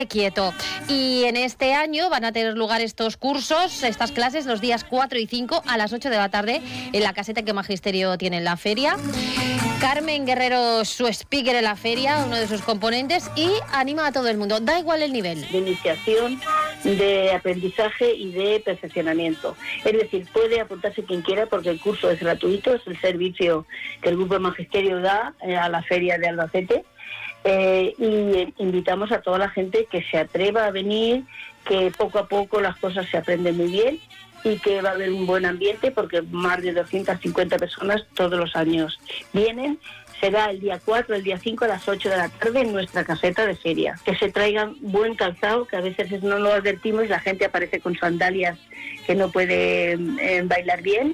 quieto. Y en este año van a tener lugar estos cursos, estas clases, los días 4 y 5 a las 8 de la tarde en la caseta que Magisterio tiene en la feria. Carmen Guerrero, su speaker en la feria, uno de sus componentes, y anima a todo el mundo, da igual el nivel. De iniciación, de aprendizaje y de perfeccionamiento. Es decir, puede apuntarse quien quiera porque el curso es gratuito, es el servicio que el Grupo de Magisterio da a la feria de Albacete. Y invitamos a toda la gente que se atreva a venir, que poco a poco las cosas se aprenden muy bien y que va a haber un buen ambiente porque más de 250 personas todos los años vienen. Será el día 4, el día 5 a las 8 de la tarde en nuestra caseta de feria. Que se traigan buen calzado, que a veces no lo advertimos y la gente aparece con sandalias que no puede bailar bien.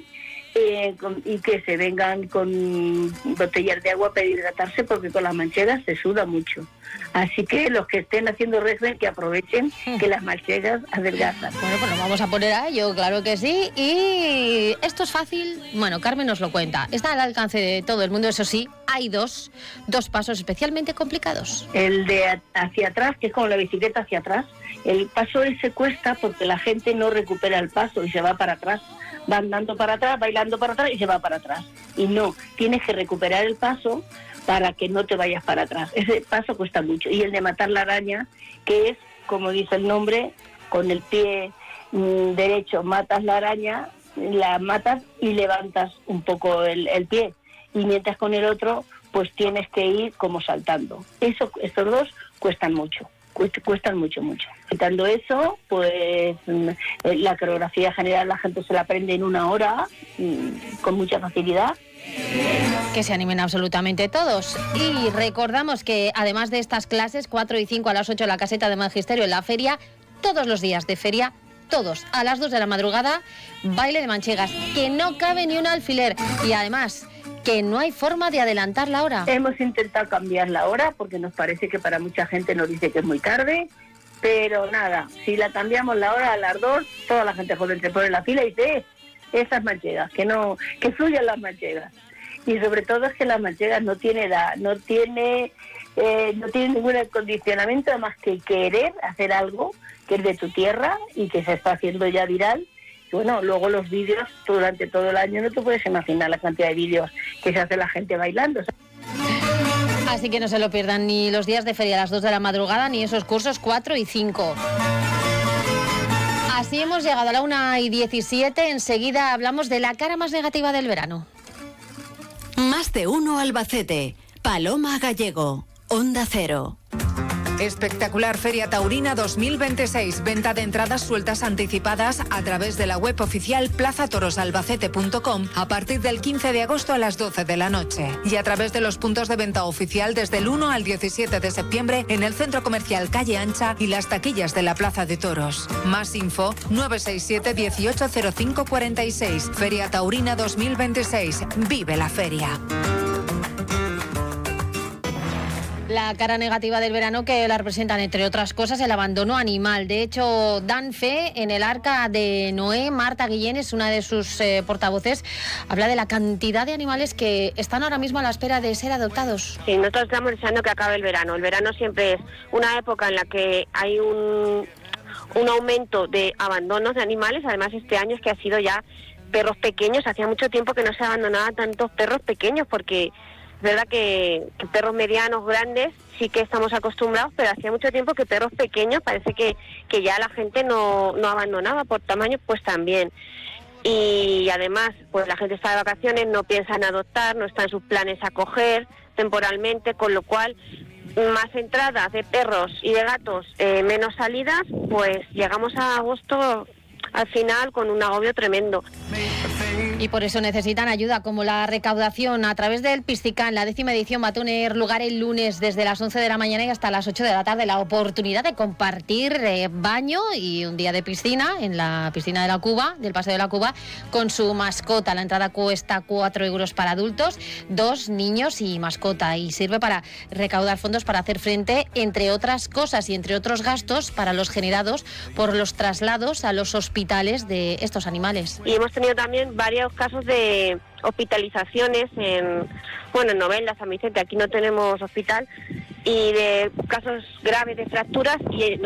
Y que se vengan con botellas de agua para hidratarse porque con las manchegas se suda mucho. Así que los que estén haciendo régimen que aprovechen que las manchegas adelgazan. Bueno, pues nos vamos a poner a ello, claro que sí. Y esto es fácil, bueno, Carmen nos lo cuenta. Está al alcance de todo el mundo, eso sí, hay dos pasos especialmente complicados. El de hacia atrás, que es como la bicicleta hacia atrás. El paso ese cuesta porque la gente no recupera el paso y se va para atrás. Va andando para atrás, bailando para atrás y se va para atrás. Y no, tienes que recuperar el paso para que no te vayas para atrás. Ese paso cuesta mucho. Y el de matar la araña, que es, como dice el nombre, con el pie derecho matas la araña, la matas y levantas un poco el pie. Y mientras con el otro, pues tienes que ir como saltando. Estos dos cuestan mucho. Cuestan mucho. Quitando eso, pues la coreografía general la gente se la aprende en 1 hora, con mucha facilidad. Que se animen absolutamente todos. Y recordamos que además de estas clases, 4 y 5 a las 8 en la caseta de Magisterio en la feria, todos los días de feria, todos a las 2 de la madrugada, baile de manchegas, que no cabe ni un alfiler. Y además, que no hay forma de adelantar la hora. Hemos intentado cambiar la hora porque nos parece que para mucha gente nos dice que es muy tarde, pero nada, si la cambiamos la hora a las 2, toda la gente se pone en la fila y dice, esas manchegas, que fluyan las manchegas. Y sobre todo es que las manchegas no tiene edad, no tiene ningún condicionamiento más que querer hacer algo que es de tu tierra y que se está haciendo ya viral. Bueno, luego los vídeos durante todo el año no te puedes imaginar la cantidad de vídeos que se hace la gente bailando. Así que no se lo pierdan ni los días de feria a las 2 de la madrugada ni esos cursos 4 y 5. Así hemos llegado a la 1:17. Enseguida hablamos de la cara más negativa del verano. Más de uno Albacete. Paloma Gallego. Onda Cero. Espectacular Feria Taurina 2026. Venta de entradas sueltas anticipadas a través de la web oficial plazatorosalbacete.com a partir del 15 de agosto a las 12 de la noche. Y a través de los puntos de venta oficial desde el 1 al 17 de septiembre en el Centro Comercial Calle Ancha y las taquillas de la Plaza de Toros. Más info 967 180546. Feria Taurina 2026. Vive la feria. La cara negativa del verano que la representan, entre otras cosas, el abandono animal. De hecho, dan fe en el Arca de Noé. Marta Guillén es una de sus portavoces. Habla de la cantidad de animales que están ahora mismo a la espera de ser adoptados. Sí, nosotros estamos deseando que acabe el verano. El verano siempre es una época en la que hay un aumento de abandonos de animales. Además, este año es que ha sido ya perros pequeños. Hacía mucho tiempo que no se abandonaban tantos perros pequeños porque... Es verdad que perros medianos, grandes, sí que estamos acostumbrados, pero hacía mucho tiempo que perros pequeños parece que ya la gente no abandonaba, por tamaño pues también. Y además, pues la gente está de vacaciones, no piensa en adoptar, no está en sus planes acoger temporalmente, con lo cual más entradas de perros y de gatos, menos salidas, pues llegamos a agosto al final con un agobio tremendo. Y por eso necesitan ayuda, como la recaudación a través del Piscicán. La 10ª edición va a tener lugar el lunes desde las 11 de la mañana y hasta las 8 de la tarde. La oportunidad de compartir baño y un día de piscina en la piscina de la Cuba, del Paseo de la Cuba, con su mascota. La entrada cuesta 4 euros para adultos, 2 niños y mascota. Y sirve para recaudar fondos para hacer frente, entre otras cosas y entre otros gastos, para los generados por los traslados a los hospitales de estos animales. Y hemos tenido también varios casos de hospitalizaciones en Novelda, San Vicente, aquí no tenemos hospital, y de casos graves de fracturas, y